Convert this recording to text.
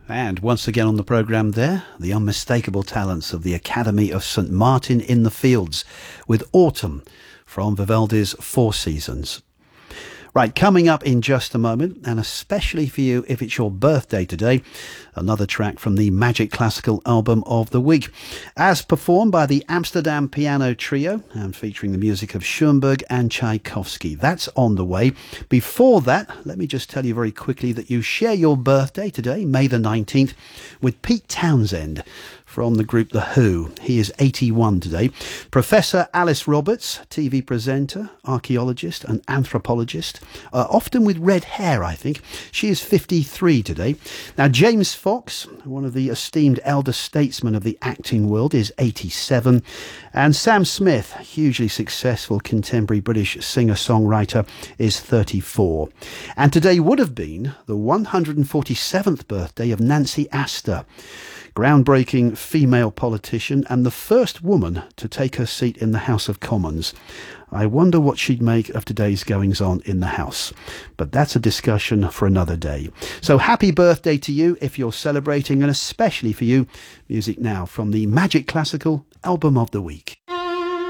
And once again on the programme there, the unmistakable talents of the Academy of St Martin in the Fields with Autumn from Vivaldi's Four Seasons. Right, coming up in just a moment, and especially for you if it's your birthday today, another track from the Magic Classical Album of the Week, as performed by the Amsterdam Piano Trio and featuring the music of Schoenberg and Tchaikovsky. That's on the way. Before that, let me just tell you very quickly that you share your birthday today, May the 19th, with Pete Townsend from the group The Who. He is 81 today. Professor Alice Roberts, TV presenter, archaeologist and anthropologist, often with red hair, I think. She is 53 today. Now, James Fox, one of the esteemed elder statesmen of the acting world, is 87. And Sam Smith, hugely successful contemporary British singer-songwriter, is 34. And today would have been the 147th birthday of Nancy Astor, groundbreaking female politician and the first woman to take her seat in the House of Commons. I wonder what she'd make of today's goings-on in the House. But that's a discussion for another day. So happy birthday to you if you're celebrating, and especially for you, music now from the Magic Classical Album of the Week.